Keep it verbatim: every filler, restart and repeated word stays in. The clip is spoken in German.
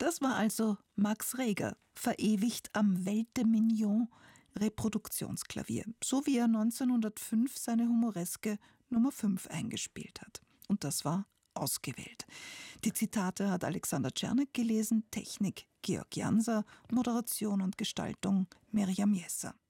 Das war also Max Reger, verewigt am Welte-Mignon Reproduktionsklavier, so wie er neunzehnhundertfünf seine humoreske Nummer fünf eingespielt hat. Und das war ausgewählt. Die Zitate hat Alexander Czernek gelesen, Technik Georg Janser, Moderation und Gestaltung Mirjam Jesser.